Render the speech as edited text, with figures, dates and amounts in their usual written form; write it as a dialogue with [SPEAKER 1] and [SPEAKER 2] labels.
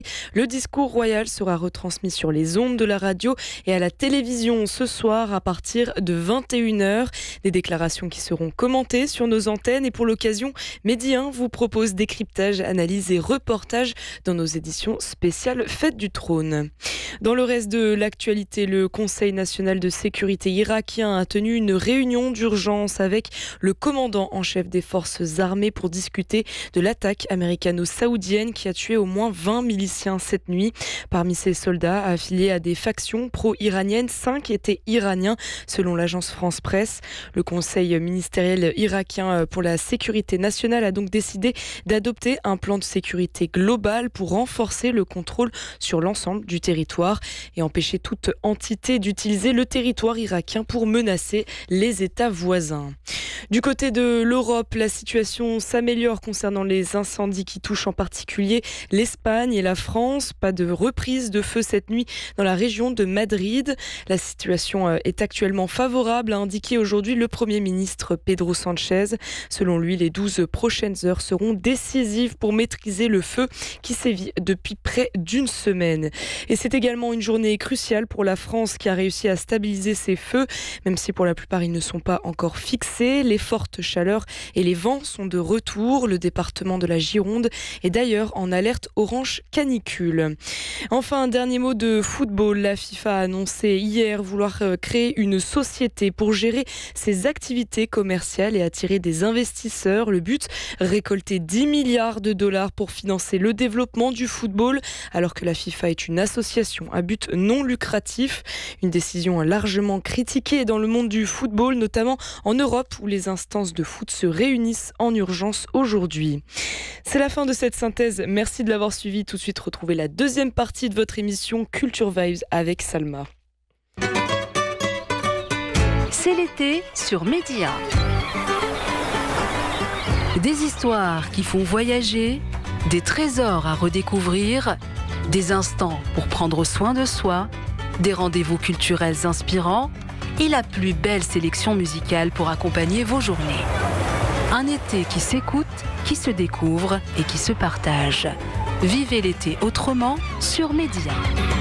[SPEAKER 1] Le discours royal sera retransmis sur les ondes de la radio et à la télévision ce soir à partir de 21h. Des déclarations qui seront commentées sur nos antennes et pour l'occasion, Medi 1 vous propose décryptage, analyse et reportage dans nos éditions spéciales Fête du Trône. Dans le reste de l'actualité, le Conseil national de sécurité irakien a tenu une réunion d'urgence avec le commandant en chef des forces armées pour discuter de l'attaque américano-saoudienne qui a tué au moins 20 miliciens cette nuit. Parmi ces soldats affiliés à des factions pro-iraniennes, 5 étaient iraniens selon l'agence France Presse. Le Conseil ministériel irakien pour la sécurité nationale a donc décidé d'adopter un plan de sécurité global pour renforcer le contrôle sur l'ensemble du territoire et empêcher toute entité d'utiliser le territoire irakien pour menacer les États voisins. Du côté de l'Europe, la situation s'améliore concernant les incendies qui touchent en particulier l'Espagne et la France. Pas de reprise de feu cette nuit dans la région de Madrid. La situation est actuellement favorable, a indiqué aujourd'hui le Premier ministre Pedro Sánchez. Selon lui, les 12 prochaines heures seront décisives pour maîtriser le feu qui sévit depuis près d'une semaine. Et c'est également une journée cruciale pour la France qui a réussi à stabiliser ses feux, même si pour la plupart ils ne sont pas encore fixés. Les fortes chaleurs et les vents sont de retour. Le département de la Gironde est d'ailleurs en alerte orange canicule. Enfin, un dernier mot de football. La FIFA a annoncé hier vouloir créer une société pour gérer ses activités commerciales et attirer des investisseurs. Le but, récolter 10 milliards de dollars pour financer le développement du football, alors que la FIFA est une association à but non lucratif. Une décision largement critiquée dans le monde du football, notamment en Europe où les instances de foot se réunissent en urgence aujourd'hui. C'est la fin de cette synthèse. Merci de l'avoir suivi. Tout de suite, retrouvez la deuxième partie de votre émission Culture Vibes avec Salma.
[SPEAKER 2] C'est l'été sur Medi 1. Des histoires qui font voyager, des trésors à redécouvrir, des instants pour prendre soin de soi, des rendez-vous culturels inspirants et la plus belle sélection musicale pour accompagner vos journées. Un été qui s'écoute, qui se découvre et qui se partage. Vivez l'été autrement sur Medi 1.